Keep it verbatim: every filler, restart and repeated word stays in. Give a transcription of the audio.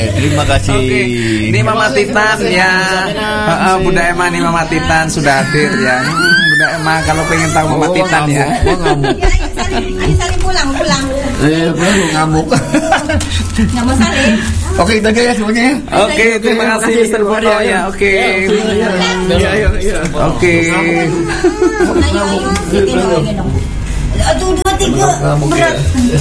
Terima kasih. Oke, ini Mama Titan ya. Heeh, Bunda Emma nih Mama Titan sudah hadir ya. Hmm, Bunda Emma kalau pengen tahu Mama Oh, Titan ngamuk. ya. Oh, ngamuk. Ya, ayo saling, ayo saling pulang, pulang. Eh, baru ngamuk. Nggak mau saling. Oke, itu aja ya semuanya ya. Oke, terima kasih Mister Bono ya. Oke. Iya, iya, iya. Oke. Ayo, ayo, gitu dong, gitu dong. Aduh, dua, tiga, Ngamuk ya. berat.